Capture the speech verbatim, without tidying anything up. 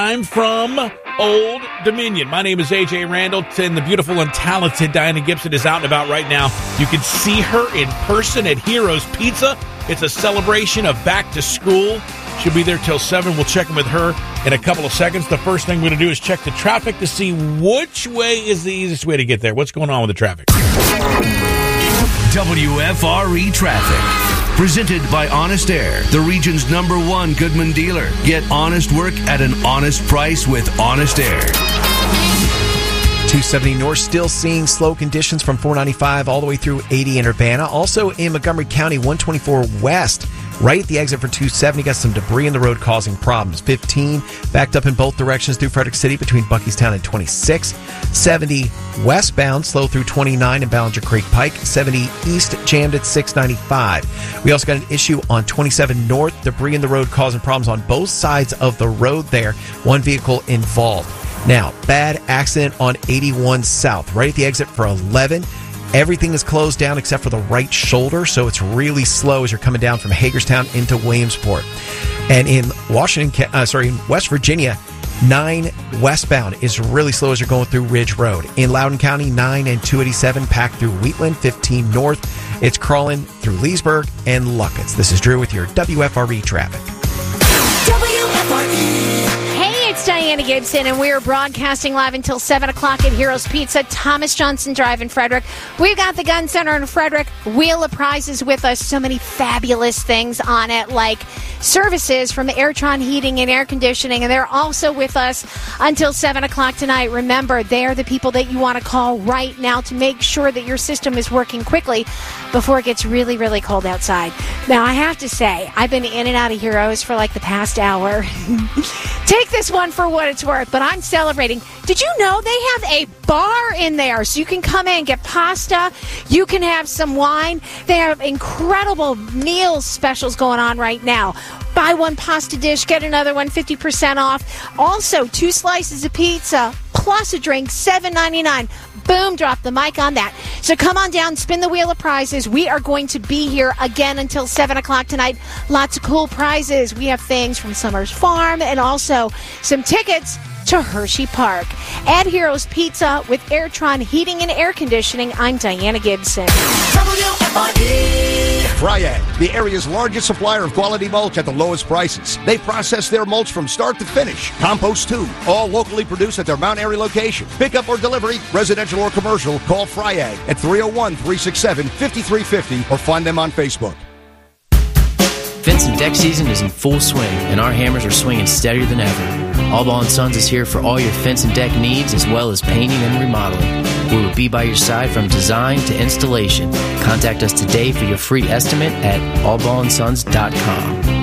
I'm from Old Dominion. My name is A J Randall, and the beautiful and talented Diana Gibson is out and about right now. You can see her in person at Heroes Pizza. It's a celebration of back to school. She'll be there till seven. We'll check in with her in a couple of seconds. The first thing we're going to do is check the traffic to see which way is the easiest way to get there. What's going on with the traffic? W F R E Traffic. Presented by Honest Air, the region's number one Goodman dealer. Get honest work at an honest price with Honest Air. two seventy North still seeing slow conditions from four ninety-five all the way through eighty in Urbana. Also in Montgomery County, one twenty-four West. Right at the exit for two seventy, got some debris in the road causing problems. fifteen backed up in both directions through Frederick City between Buckystown and twenty-six. seventy westbound, slow through twenty-nine and Ballinger Creek Pike. seventy east, jammed at six ninety-five. We also got an issue on twenty-seven North, debris in the road causing problems on both sides of the road there. One vehicle involved. Now, bad accident on eighty-one South, right at the exit for eleven. Everything is closed down except for the right shoulder, so it's really slow as you're coming down from Hagerstown into Williamsport. And in Washington, uh, sorry, in West Virginia, nine westbound is really slow as you're going through Ridge Road. In Loudoun County, nine and two eighty-seven packed through Wheatland. fifteen north, it's crawling through Leesburg and Luckett's. This is Drew with your W F R E traffic. W F R E. It's Diana Gibson, and we are broadcasting live until seven o'clock at Heroes Pizza, Thomas Johnson Drive in Frederick. We've got the Gun Center in Frederick, Wheel of Prizes with us, so many fabulous things on it, like services from Airtron Heating and Air Conditioning, and they're also with us until seven o'clock tonight. Remember, they're the people that you want to call right now to make sure that your system is working quickly before it gets really, really cold outside. Now, I have to say, I've been in and out of Heroes for like the past hour. Take this one for what it's worth, but I'm celebrating. Did you know they have a bar in there? So you can come in and get pasta. You can have some wine. They have incredible meal specials going on right now. Buy one pasta dish, get another one fifty percent off. Also, two slices of pizza plus a drink, seven ninety-nine. Boom, drop the mic on that. So come on down, spin the wheel of prizes. We are going to be here again until seven o'clock tonight. Lots of cool prizes. We have things from Summers Farm and also some tickets to Hershey Park. At Heroes Pizza with Airtron Heating and Air Conditioning, I'm Diana Gibson. W F R E. Fryag, the area's largest supplier of quality mulch at the lowest prices. They process their mulch from start to finish. Compost too, all locally produced at their Mount Airy location. Pickup or delivery, residential or commercial, call Fryag at three oh one, three six seven, five three five oh or find them on Facebook. Fence and deck season is in full swing, and our hammers are swinging steadier than ever. Allball and Sons is here for all your fence and deck needs, as well as painting and remodeling. We will be by your side from design to installation. Contact us today for your free estimate at all ball and sons dot com.